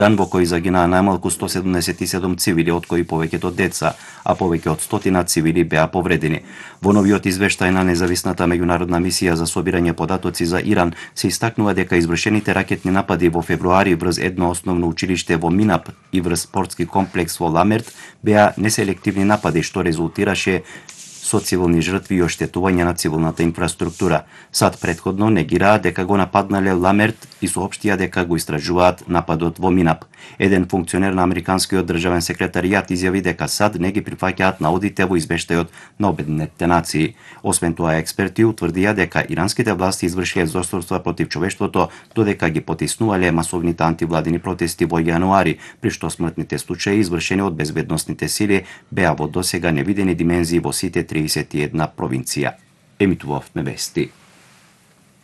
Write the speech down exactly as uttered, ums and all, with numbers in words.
дан во кој загинаа најмалку сто седумдесет и седум цивили, од кои повеќето деца, а повеќе од стотина цивили беа повредени. Во новиот извештај на независната меѓународна мисија за собирање податоци за Иран се истакнува дека извршените ракетни напади во февруари врз едно основно училиште во Минап и врз спортски комплекс во Ламерт беа неселективни напади што резултираше со цивилни жртви и оштетување на цивилната инфраструктура. САД претходно негираа дека го нападнале Ламерт и соопштија дека го истражуваат нападот во Минап. Еден функционер на американскиот државен секретаријат изјави дека САД не ги прифаќаат наодите во извештајот на Обединетите нации. Освен тоа, експерти утврдија дека иранските власти извршиле злосторства против човештвото, додека ги потиснувале масовните антивладини протести во јануари, при што смртните случаи извршени од безбедносните сили беа во досега невидени димензии во сите триесет и една провинција. Емитувавме вести.